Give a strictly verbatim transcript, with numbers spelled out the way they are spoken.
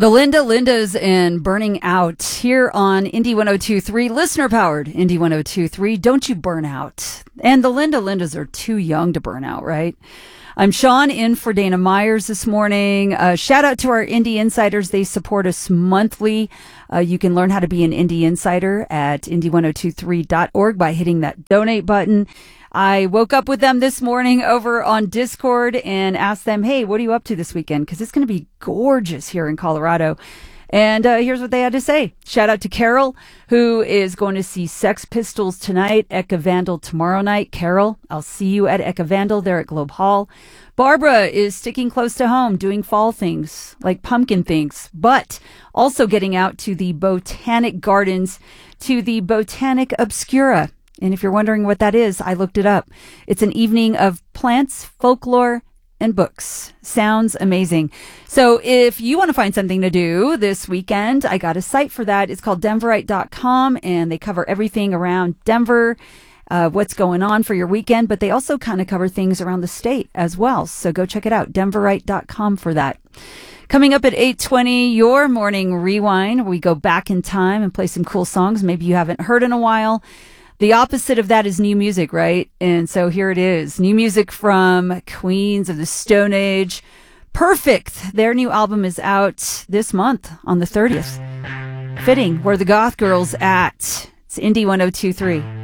The Linda Lindas and Burning Out here on Indie one oh two point three, listener powered Indie one oh two point three. Don't you burn out. And the Linda Lindas are too young to burn out, right? I'm Sean in for Dana Myers this morning. Uh, shout out to our Indie Insiders. They support us monthly. Uh, you can learn how to be an Indie Insider at indie one oh two three dot org by hitting that donate button. I woke up with them this morning over on Discord and asked them, hey, what are you up to this weekend? Because it's going to be gorgeous here in Colorado. And uh, here's what they had to say. Shout out to Carol, who is going to see Sex Pistols tonight, Eka Vandal tomorrow night. Carol, I'll see you at Eka Vandal there at Globe Hall. Barbara is sticking close to home, doing fall things, like pumpkin things, but also getting out to the Botanic Gardens, to the Botanic Obscura. And if you're wondering what that is, I looked it up. It's an evening of plants, folklore, and books. Sounds amazing. So if you want to find something to do this weekend, I got a site for that. It's called denverite dot com, and they cover everything around Denver, uh, what's going on for your weekend, but they also kind of cover things around the state as well. So go check it out, denverite dot com for that. Coming up at eight twenty, your morning rewind. We go back in time and play some cool songs maybe you haven't heard in a while. The opposite of that is new music, right? And so here it is. New music from Queens of the Stone Age. Perfect. Their new album is out this month on the thirtieth. Fitting. Where the goth girls at. It's Indie one oh two point three.